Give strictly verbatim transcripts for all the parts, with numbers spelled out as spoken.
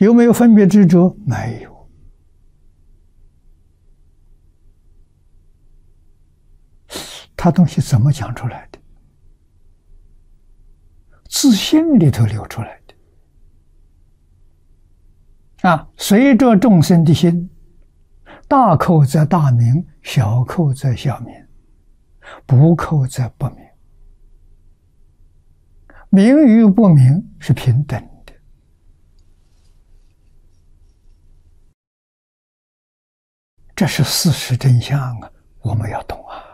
有没有分别执着？没有。他东西怎么讲出来的？自心里头流出来的。啊，随着众生的心，大扣则大明，小扣则小明，不扣则不明。明与不明是平等的。这是事实真相啊，我们要懂啊。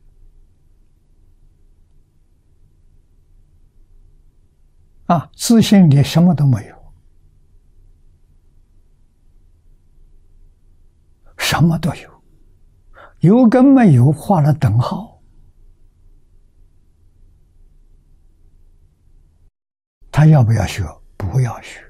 啊，自信里什么都没有，什么都有，有跟没有画了等号。他要不要学？不要学。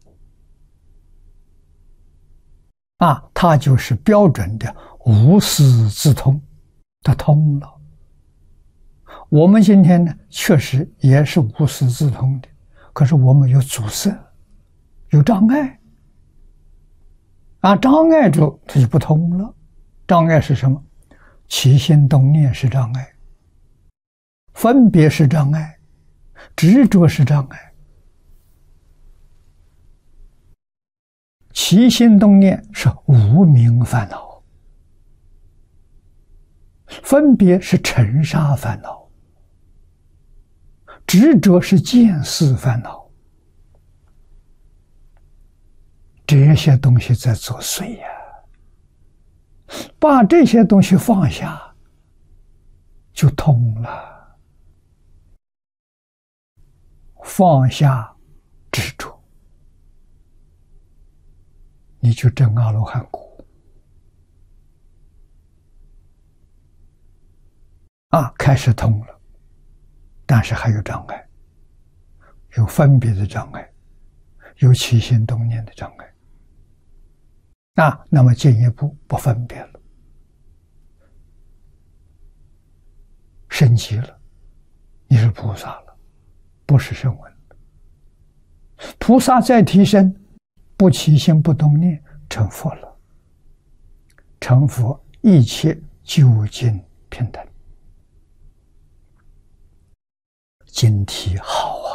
啊，他就是标准的无师自通，他通了。我们今天呢，确实也是无师自通的，可是我们有阻塞，有障碍。啊，障碍住它就不通了。障碍是什么？起心动念是障碍，分别是障碍，执着是障碍。起心动念是无明烦恼，分别是尘沙烦恼，执着是见思烦恼。这些东西在作祟呀、啊，把这些东西放下，就通了。放下执着，你就证阿罗汉果。啊，开始通了，但是还有障碍，有分别的障碍，有起心动念的障碍。啊，那么进一步不分别了，升级了，你是菩萨了，不是声闻。菩萨再提升，不起心不动念，成佛了。成佛，一切究竟平等。经题好啊！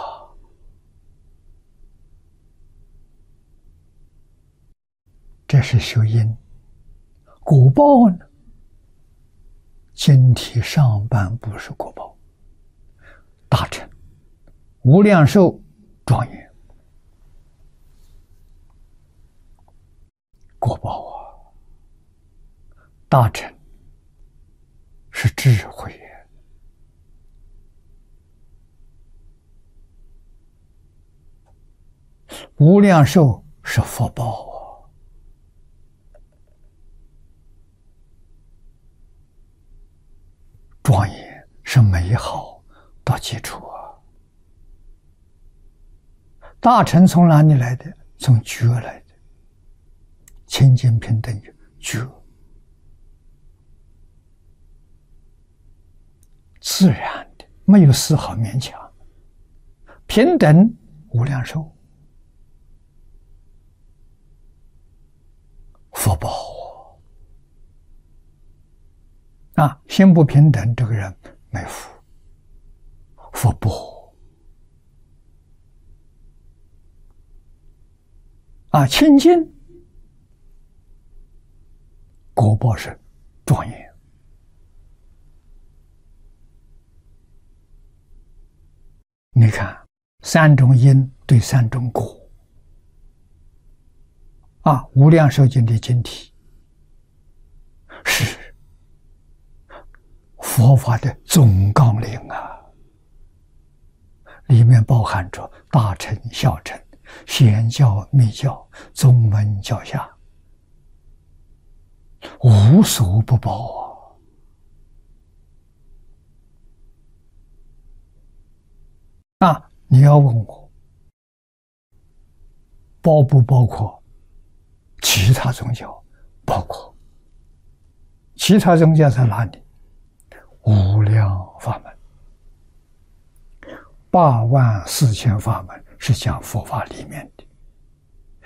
这是修因，果报呢？经题上半部是果报，大乘、无量寿、庄严，果报啊！大乘是智慧，无量寿是福报啊！庄严是美好到基础啊！大乘从哪里来的？从觉来的，清净平等觉，自然的，没有丝毫勉强。平等无量寿，福报啊！心不平等，这个人没福，福报啊！清净，果报是庄严。你看，三种因对三种果啊！无量寿经的经题是佛法的总纲领啊，里面包含着大乘、小乘、显教、密教、宗门、教下，无所不包啊！啊，你要问我，包不包括其他宗教？包括。其他宗教在哪里？无量法门，八万四千法门是讲佛法里面